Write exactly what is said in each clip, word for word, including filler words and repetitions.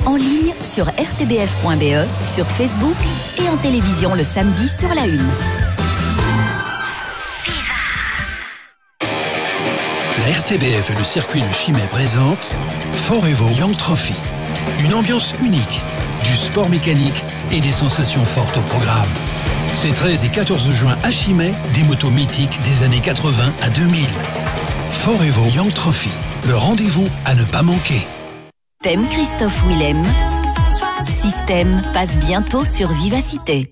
En ligne sur r t b f point b e, sur Facebook et en télévision le samedi sur la une. La R T B F et le circuit de Chimay présentent Forevo Young Trophy. Une ambiance unique, du sport mécanique et des sensations fortes au programme. Ces treize et quatorze juin à Chimay, des motos mythiques des années quatre-vingts à deux mille. Forevo Young Trophy, le rendez-vous à ne pas manquer. Thème Christophe Willem. Système passe bientôt sur Vivacité.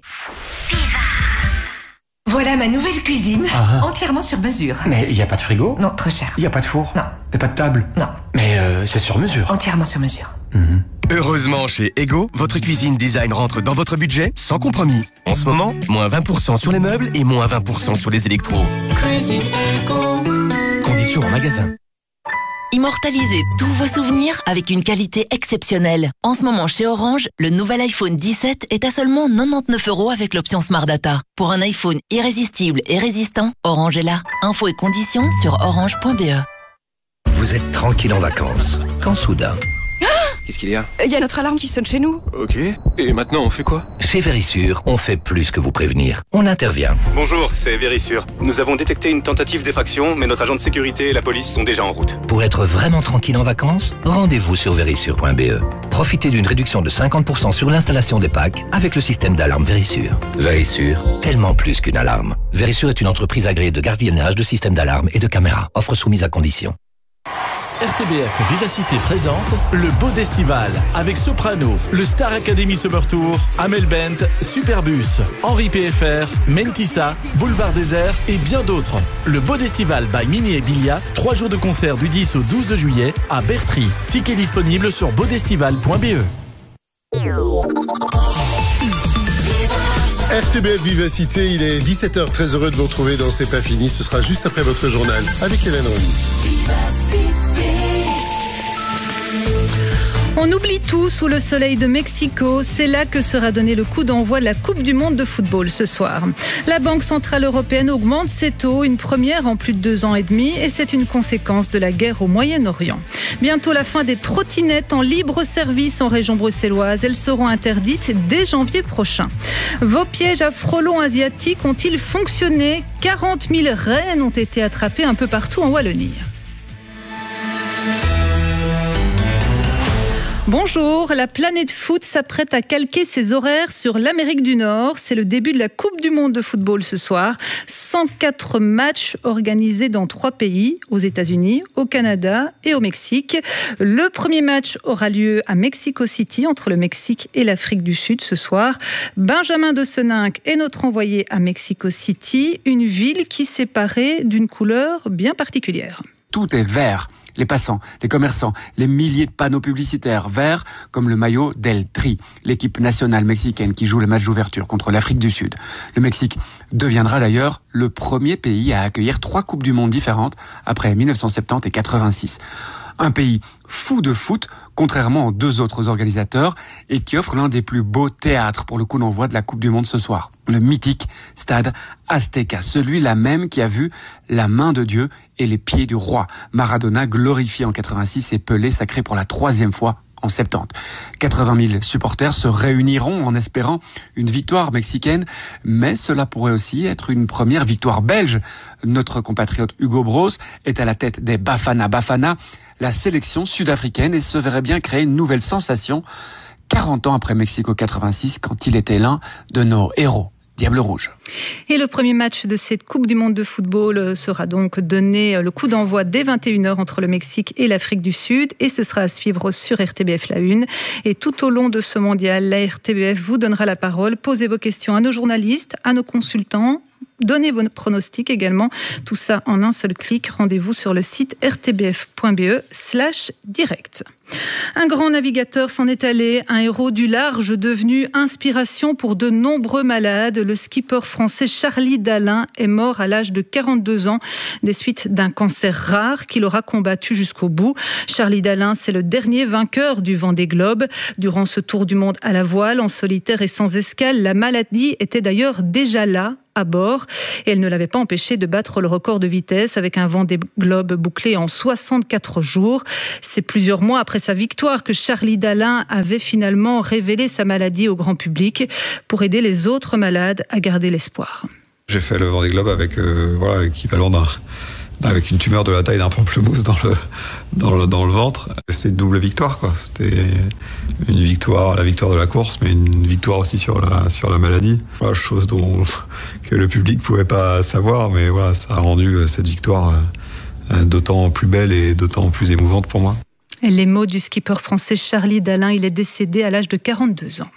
Voilà ma nouvelle cuisine, Ah. entièrement sur mesure. Mais il n'y a pas de frigo? Non, trop cher. Il n'y a pas de four? Non. Et pas de table? Non. Mais euh, c'est sur mesure. Entièrement sur mesure. Mmh. Heureusement, chez Ego, votre cuisine design rentre dans votre budget sans compromis. En ce moment, moins vingt pour cent sur les meubles et moins vingt pour cent sur les électros. Cuisine Ego. Conditions en magasin. Immortalisez tous vos souvenirs avec une qualité exceptionnelle. En ce moment, chez Orange, le nouvel iPhone dix-sept est à seulement quatre-vingt-dix-neuf euros avec l'option Smart Data. Pour un iPhone irrésistible et résistant, Orange est là. Infos et conditions sur orange point b e. Vous êtes tranquille en vacances, quand soudain... Qu'est-ce qu'il y a? Il y a notre alarme qui sonne chez nous. Ok. Et maintenant, on fait quoi? Chez Vérissure, on fait plus que vous prévenir. On intervient. Bonjour, c'est Vérissure. Nous avons détecté une tentative d'effraction, mais notre agent de sécurité et la police sont déjà en route. Pour être vraiment tranquille en vacances, rendez-vous sur vérissure point b e. Profitez d'une réduction de cinquante pour cent sur l'installation des packs avec le système d'alarme Vérissure. Vérissure, tellement plus qu'une alarme. Vérissure est une entreprise agréée de gardiennage de systèmes d'alarme et de caméras. Offre soumise à conditions. R T B F Vivacité présente le Beau Destival avec Soprano, le Star Academy Summer Tour, Amel Bent, Superbus, Henri P F R, Mentissa, Boulevard Désert et bien d'autres. Le Beau Destival by Mini et Bilia, trois jours de concert du dix au douze juillet à Bertry. Tickets disponibles sur beaudestival point b e. R T B F Vivacité, il est dix-sept heures, très heureux de vous retrouver dans C'est pas fini, ce sera juste après votre journal avec Hélène Remy. On oublie tout sous le soleil de Mexico. C'est là que sera donné le coup d'envoi de la Coupe du Monde de football ce soir. La Banque Centrale Européenne augmente ses taux, une première en plus de deux ans et demi, et c'est une conséquence de la guerre au Moyen-Orient. Bientôt la fin des trottinettes en libre service en région bruxelloise. Elles seront interdites dès janvier prochain. Vos pièges à frelons asiatiques ont-ils fonctionné? quarante mille rennes ont été attrapées un peu partout en Wallonie. Bonjour, la planète foot s'apprête à calquer ses horaires sur l'Amérique du Nord. C'est le début de la Coupe du Monde de football ce soir. cent quatre matchs organisés dans trois pays, aux États-Unis, au Canada et au Mexique. Le premier match aura lieu à Mexico City, entre le Mexique et l'Afrique du Sud ce soir. Benjamin de Seninck est notre envoyé à Mexico City, une ville qui s'est parée d'une couleur bien particulière. Tout est vert. Les passants, les commerçants, les milliers de panneaux publicitaires verts, comme le maillot d'El Tri, l'équipe nationale mexicaine qui joue le match d'ouverture contre l'Afrique du Sud. Le Mexique deviendra d'ailleurs le premier pays à accueillir trois Coupes du Monde différentes après dix-neuf cent soixante-dix et quatre-vingt-six. Un pays fou de foot, contrairement aux deux autres organisateurs, et qui offre l'un des plus beaux théâtres pour le coup d'envoi de la Coupe du Monde ce soir. Le mythique stade Azteca, celui-là même qui a vu la main de Dieu et les pieds du roi. Maradona glorifié en quatre-vingt-six et Pelé sacré pour la troisième fois en soixante-dix. quatre-vingt mille supporters se réuniront en espérant une victoire mexicaine, mais cela pourrait aussi être une première victoire belge. Notre compatriote Hugo Bros est à la tête des Bafana Bafana, la sélection sud-africaine, et se verrait bien créer une nouvelle sensation quarante ans après Mexico quatre-vingt-six, quand il était l'un de nos héros. Diable Rouge. Et le premier match de cette Coupe du Monde de football sera donc donné le coup d'envoi dès vingt et une heures entre le Mexique et l'Afrique du Sud, et ce sera à suivre sur R T B F La Une. Et tout au long de ce mondial, la R T B F vous donnera la parole. Posez vos questions à nos journalistes, à nos consultants. Donnez vos pronostics également. Tout ça en un seul clic. Rendez-vous sur le site r t b f point b e slash direct. Un grand navigateur s'en est allé, un héros du large devenu inspiration pour de nombreux malades. Le skipper français Charlie Dalin est mort à l'âge de quarante-deux ans des suites d'un cancer rare qu'il aura combattu jusqu'au bout. Charlie Dalin, c'est le dernier vainqueur du Vendée Globe. Durant ce tour du monde à la voile, en solitaire et sans escale, la maladie était d'ailleurs déjà là, à bord. Et elle ne l'avait pas empêché de battre le record de vitesse avec un Vendée Globe bouclé en soixante-quatre jours. C'est plusieurs mois après sa victoire que Charlie Dalin avait finalement révélé sa maladie au grand public pour aider les autres malades à garder l'espoir. J'ai fait le Vendée Globe avec euh, voilà, l'équivalent d'un avec une tumeur de la taille d'un pamplemousse dans le, dans le, dans le ventre. C'était une double victoire, quoi. C'était une victoire, la victoire de la course, mais une victoire aussi sur la, sur la maladie. Voilà, chose dont, que le public pouvait pas savoir, mais voilà, ça a rendu cette victoire d'autant plus belle et d'autant plus émouvante pour moi. Et les mots du skipper français Charlie Dalin, il est décédé à l'âge de quarante-deux ans.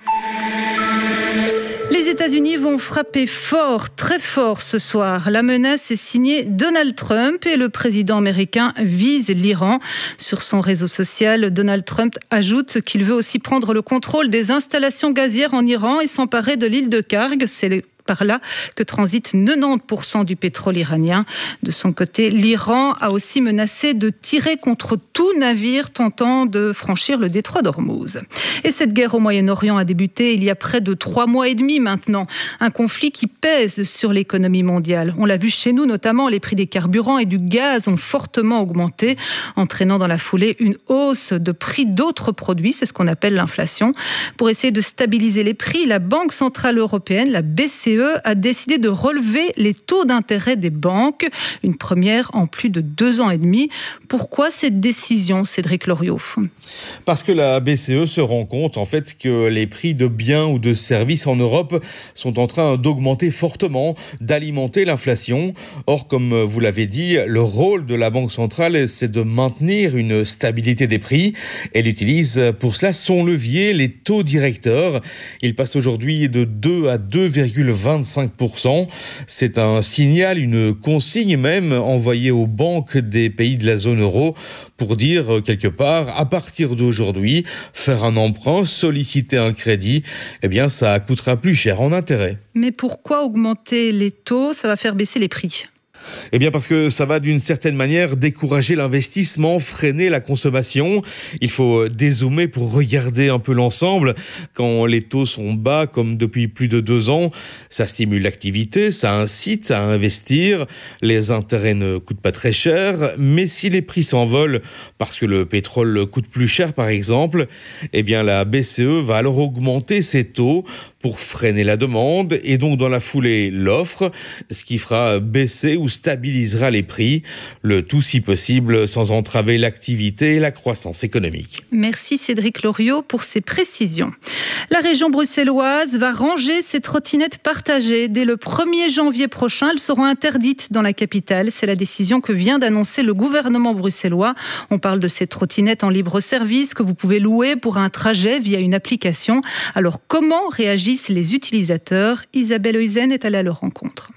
Les États-Unis vont frapper fort, très fort ce soir. La menace est signée Donald Trump et le président américain vise l'Iran. Sur son réseau social, Donald Trump ajoute qu'il veut aussi prendre le contrôle des installations gazières en Iran et s'emparer de l'île de Karg. C'est par là que transite quatre-vingt-dix pour cent du pétrole iranien. De son côté, l'Iran a aussi menacé de tirer contre tout navire tentant de franchir le détroit d'Ormuz. Et cette guerre au Moyen-Orient a débuté il y a près de trois mois et demi maintenant. Un conflit qui pèse sur l'économie mondiale. On l'a vu chez nous, notamment les prix des carburants et du gaz ont fortement augmenté, entraînant dans la foulée une hausse de prix d'autres produits. C'est ce qu'on appelle l'inflation. Pour essayer de stabiliser les prix, la Banque centrale européenne, la B C E, a décidé de relever les taux d'intérêt des banques, une première en plus de deux ans et demi. Pourquoi cette décision, Cédric Loriot ? Parce que la B C E se rend compte en fait que les prix de biens ou de services en Europe sont en train d'augmenter fortement, d'alimenter l'inflation. Or, comme vous l'avez dit, le rôle de la Banque centrale, c'est de maintenir une stabilité des prix. Elle utilise pour cela son levier, les taux directeurs. Ils passent aujourd'hui de deux à deux virgule vingt-cinq pour cent. C'est un signal, une consigne même envoyée aux banques des pays de la zone euro pour dire quelque part, à partir d'aujourd'hui, faire un emprunt, solliciter un crédit, eh bien ça coûtera plus cher en intérêt. Mais pourquoi augmenter les taux ? Ça va faire baisser les prix. Eh bien parce que ça va d'une certaine manière décourager l'investissement, freiner la consommation. Il faut dézoomer pour regarder un peu l'ensemble. Quand les taux sont bas, comme depuis plus de deux ans, ça stimule l'activité, ça incite à investir. Les intérêts ne coûtent pas très cher, mais si les prix s'envolent parce que le pétrole coûte plus cher par exemple, eh bien la B C E va alors augmenter ses taux pour freiner la demande et donc dans la foulée l'offre, ce qui fera baisser ou stabilisera les prix, le tout si possible sans entraver l'activité et la croissance économique. Merci Cédric Loriot pour ces précisions. La région bruxelloise va ranger ses trottinettes partagées. Dès le premier janvier prochain, elles seront interdites dans la capitale. C'est la décision que vient d'annoncer le gouvernement bruxellois. On parle de ces trottinettes en libre service que vous pouvez louer pour un trajet via une application. Alors comment réagissent les utilisateurs ? Isabelle Heusen est allée à leur rencontre.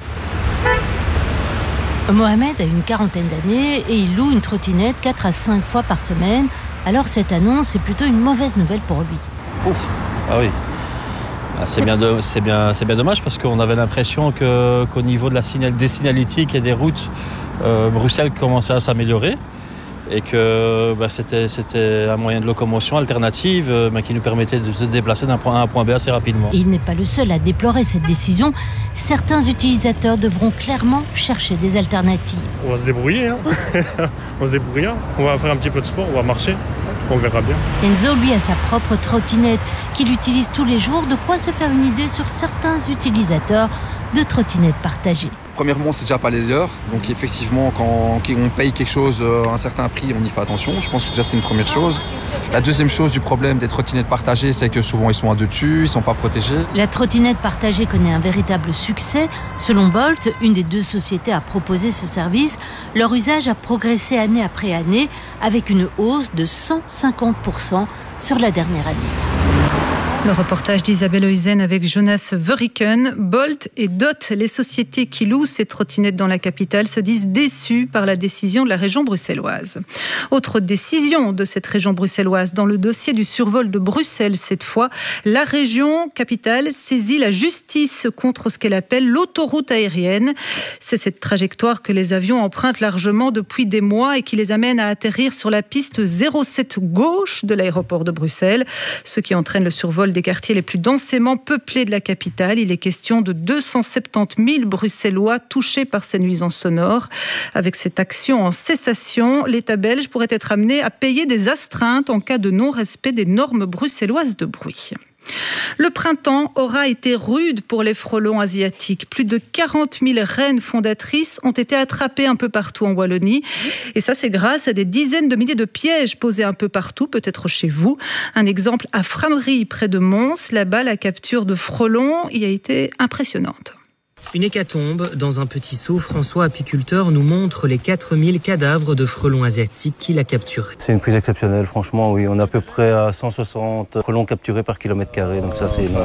Mohamed a une quarantaine d'années et il loue une trottinette quatre à cinq fois par semaine. Alors cette annonce est plutôt une mauvaise nouvelle pour lui. Ouf. Ah oui, ah, c'est, bien de, c'est, bien, c'est bien dommage parce qu'on avait l'impression que, qu'au niveau de la signal, des signalétiques et des routes, euh, Bruxelles commençait à s'améliorer et que bah, c'était, c'était un moyen de locomotion alternative euh, bah, qui nous permettait de se déplacer d'un point A à un point B assez rapidement. Et il n'est pas le seul à déplorer cette décision. Certains utilisateurs devront clairement chercher des alternatives. On va se débrouiller, hein. on va se débrouiller. On va faire un petit peu de sport, on va marcher. On verra bien. Enzo, lui, a sa propre trottinette qu'il utilise tous les jours. De quoi se faire une idée sur certains utilisateurs de trottinettes partagées. Premièrement, c'est déjà pas les leurs. Donc effectivement, quand on paye quelque chose à un certain prix, on y fait attention. Je pense que déjà c'est une première chose. La deuxième chose du problème des trottinettes partagées, c'est que souvent ils sont à deux dessus, ils sont pas protégés. La trottinette partagée connaît un véritable succès. Selon Bolt, une des deux sociétés à proposer ce service, leur usage a progressé année après année avec une hausse de cent cinquante pour cent sur la dernière année. Le reportage d'Isabelle Heusen avec Jonas Verriken. Bolt et Dot, les sociétés qui louent ces trottinettes dans la capitale, se disent déçues par la décision de la région bruxelloise. Autre décision de cette région bruxelloise, dans le dossier du survol de Bruxelles cette fois, la région capitale saisit la justice contre ce qu'elle appelle l'autoroute aérienne. C'est cette trajectoire que les avions empruntent largement depuis des mois et qui les amène à atterrir sur la piste zéro sept gauche de l'aéroport de Bruxelles, ce qui entraîne le survol écoles des quartiers les plus densément peuplés de la capitale. Il est question de deux cent soixante-dix mille Bruxellois touchés par ces nuisances sonores. Avec cette action en cessation, l'État belge pourrait être amené à payer des astreintes en cas de non-respect des normes bruxelloises de bruit. Le printemps aura été rude pour les frelons asiatiques. Plus de quarante mille reines fondatrices ont été attrapées un peu partout en Wallonie. Et ça, c'est grâce à des dizaines de milliers de pièges posés un peu partout, peut-être chez vous. Un exemple à Frameries, près de Mons. Là-bas, la capture de frelons y a été impressionnante. Une hécatombe. Dans un petit seau, François, apiculteur, nous montre les quatre mille cadavres de frelons asiatiques qu'il a capturés. C'est une prise exceptionnelle, franchement, oui. On est à peu près à cent soixante frelons capturés par kilomètre carré, donc ça, c'est énorme.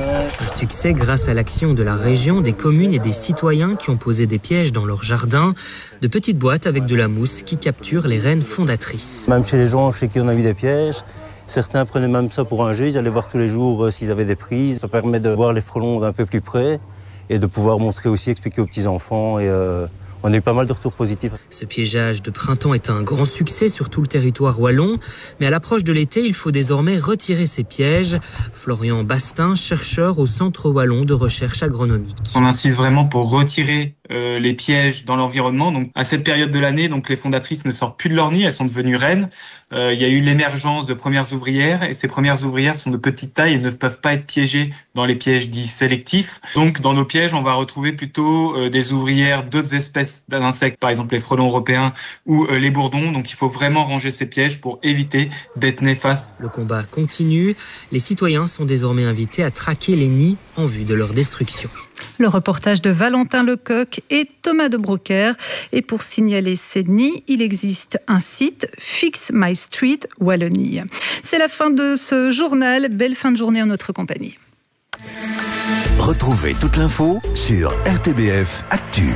Un succès grâce à l'action de la région, des communes et des citoyens qui ont posé des pièges dans leur jardin. De petites boîtes avec de la mousse qui capturent les reines fondatrices. Même chez les gens chez qui on a mis des pièges, certains prenaient même ça pour un jeu. Ils allaient voir tous les jours euh, s'ils avaient des prises. Ça permet de voir les frelons d'un peu plus près et de pouvoir montrer aussi, expliquer aux petits-enfants. Et euh, on a eu pas mal de retours positifs. Ce piégeage de printemps est un grand succès sur tout le territoire wallon. Mais à l'approche de l'été, il faut désormais retirer ces pièges. Florian Bastin, chercheur au Centre wallon de recherche agronomique. On insiste vraiment pour retirer euh, les pièges dans l'environnement. Donc, à cette période de l'année, donc les fondatrices ne sortent plus de leur nid, elles sont devenues reines. Euh, il y a eu l'émergence de premières ouvrières et ces premières ouvrières sont de petite taille et ne peuvent pas être piégées dans les pièges dits sélectifs. Donc, dans nos pièges, on va retrouver plutôt euh, des ouvrières d'autres espèces d'insectes, par exemple les frelons européens ou euh, les bourdons. Donc, il faut vraiment ranger ces pièges pour éviter d'être néfastes. Le combat continue. Les citoyens sont désormais invités à traquer les nids en vue de leur destruction. Le reportage de Valentin Lecoq et Thomas de Brocaire. Et pour signaler ces nids, il existe un site, Fix My Street Wallonie. C'est la fin de ce journal. Belle fin de journée en notre compagnie. Retrouvez toute l'info sur R T B F Actu.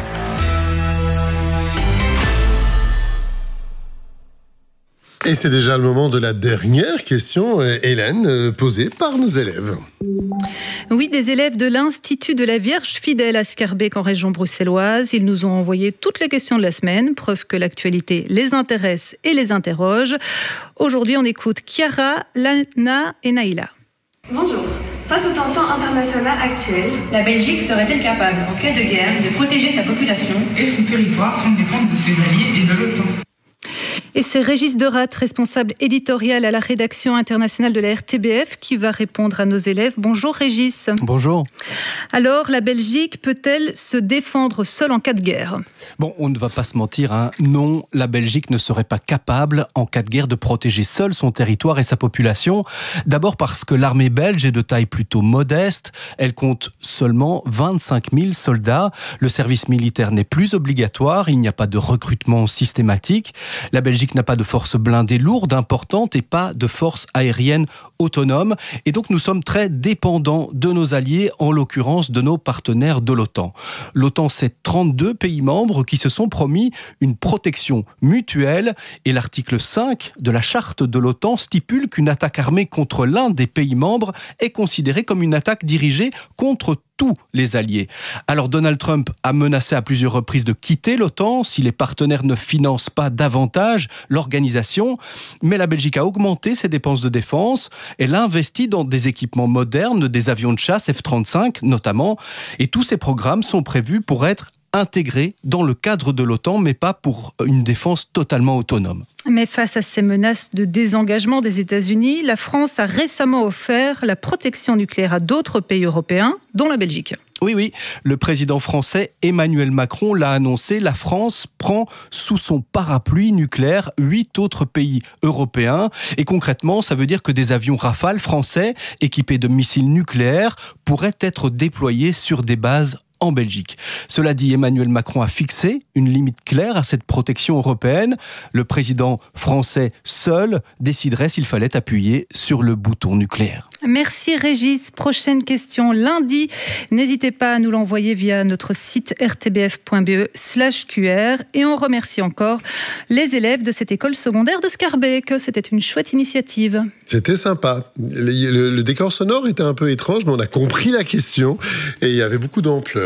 Et c'est déjà le moment de la dernière question, Hélène, posée par nos élèves. Oui, des élèves de l'Institut de la Vierge Fidèle à Scarbeck en région bruxelloise. Ils nous ont envoyé toutes les questions de la semaine, preuve que l'actualité les intéresse et les interroge. Aujourd'hui, on écoute Chiara, Lana et Naïla. Bonjour. Face aux tensions internationales actuelles, la Belgique serait-elle capable, en cas de guerre, de protéger sa population et son territoire sans dépendre de ses alliés et de l'OTAN ? Et c'est Régis Derat, responsable éditorial à la rédaction internationale de la R T B F, qui va répondre à nos élèves. Bonjour Régis. Bonjour. Alors, la Belgique peut-elle se défendre seule en cas de guerre ? Bon, on ne va pas se mentir, hein. Non, la Belgique ne serait pas capable, en cas de guerre, de protéger seule son territoire et sa population. D'abord parce que l'armée belge est de taille plutôt modeste. Elle compte seulement vingt-cinq mille soldats. Le service militaire n'est plus obligatoire. Il n'y a pas de recrutement systématique. La Belgique n'a pas de force blindée lourde, importante, et pas de force aérienne autonome. Et donc nous sommes très dépendants de nos alliés, en l'occurrence de nos partenaires de l'OTAN. L'OTAN, c'est trente-deux pays membres qui se sont promis une protection mutuelle. Et l'article cinq de la charte de l'OTAN stipule qu'une attaque armée contre l'un des pays membres est considérée comme une attaque dirigée contre tous les alliés. Alors Donald Trump a menacé à plusieurs reprises de quitter l'OTAN si les partenaires ne financent pas davantage l'organisation, mais la Belgique a augmenté ses dépenses de défense, elle a investi dans des équipements modernes, des avions de chasse F trente-cinq notamment, et tous ces programmes sont prévus pour être intégrés dans le cadre de l'OTAN, mais pas pour une défense totalement autonome. Mais face à ces menaces de désengagement des États-Unis, la France a récemment offert la protection nucléaire à d'autres pays européens, dont la Belgique. Oui, oui, le président français Emmanuel Macron l'a annoncé, la France prend sous son parapluie nucléaire huit autres pays européens. Et concrètement, ça veut dire que des avions Rafale français équipés de missiles nucléaires pourraient être déployés sur des bases en Belgique. Cela dit, Emmanuel Macron a fixé une limite claire à cette protection européenne. Le président français seul déciderait s'il fallait appuyer sur le bouton nucléaire. Merci Régis. Prochaine question lundi. N'hésitez pas à nous l'envoyer via notre site r t b f point b e slash q r. Et on remercie encore les élèves de cette école secondaire de Scarbeck. C'était une chouette initiative. C'était sympa. Le, le, le décor sonore était un peu étrange, mais on a compris la question et il y avait beaucoup d'ampleur.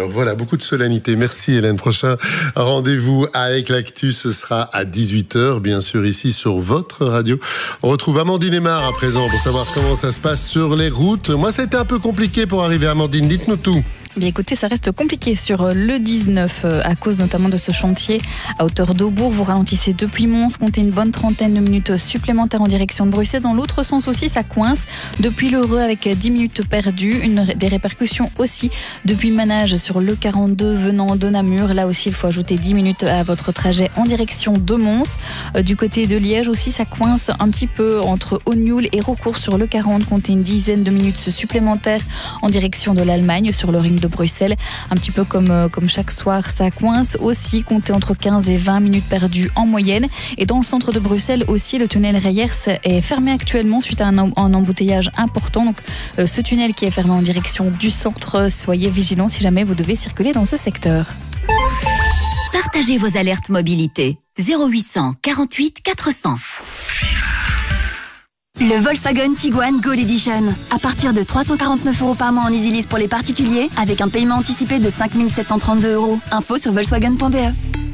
heures. Voilà, beaucoup de solennité. Merci Hélène. Prochain rendez-vous avec l'actu, ce sera à dix-huit heures, bien sûr, ici sur votre radio. On retrouve Amandine Aymar à présent pour savoir comment ça se passe sur les routes. Moi, ça a été un peu compliqué pour arriver à Amandine. Dites-nous tout. Bien écoutez, ça reste compliqué sur le dix-neuf à cause notamment de ce chantier à hauteur d'Aubourg. Vous ralentissez depuis Mons, comptez une bonne trentaine de minutes supplémentaires en direction de Bruxelles. Dans l'autre sens aussi, ça coince depuis l'Heureux avec dix minutes perdues. Une, des répercussions aussi depuis Manage sur le quarante-deux venant de Namur. Là aussi, il faut ajouter dix minutes à votre trajet en direction de Mons. Du côté de Liège aussi, ça coince un petit peu entre Augnoul et Rocourt sur le quarante. Comptez une dizaine de minutes supplémentaires en direction de l'Allemagne sur le ring de Bruxelles, un petit peu comme, comme chaque soir, ça coince aussi, comptez entre quinze et vingt minutes perdues en moyenne. Et dans le centre de Bruxelles aussi, le tunnel Reyers est fermé actuellement suite à un, un embouteillage important. Donc euh, ce tunnel qui est fermé en direction du centre, soyez vigilants si jamais vous devez circuler dans ce secteur. Partagez vos alertes mobilité. zéro huit cent quarante-huit quatre cents. Le Volkswagen Tiguan Gold Edition. À partir de trois cent quarante-neuf euros par mois en easy lease pour les particuliers, avec un paiement anticipé de cinq mille sept cent trente-deux euros. Info sur volkswagen point b e.